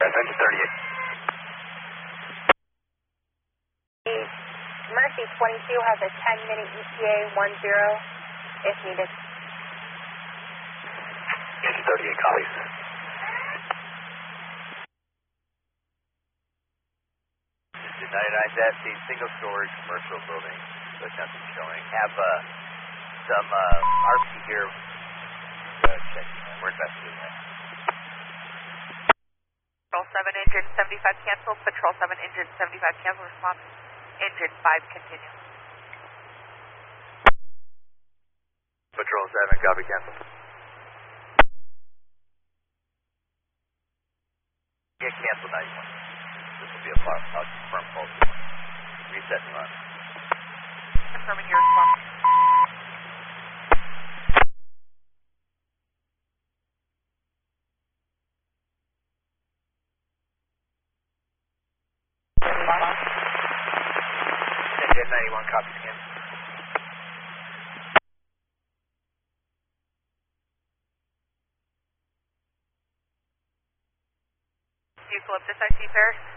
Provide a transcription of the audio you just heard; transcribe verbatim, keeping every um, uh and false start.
Engine thirty-eight. Mercy twenty-two has a ten minute E T A one zero if needed. Engine thirty-eight copies. Engine ninety-nine dash eight, single story commercial building. So nothing showing. Have uh, some uh, R P here. Uh, checking. We're investigating that. Patrol seven, engine seventy-five cancel. Patrol seven, engine seventy-five cancel. Response. Engine five continue. Patrol seven, copy cancel. Yeah, cancel ninety-one. This will be a far, I'll confirm pulse. Reset and run. Confirming your response. Engine ninety-one, copy cancel. Eucalyptus, I see Paris.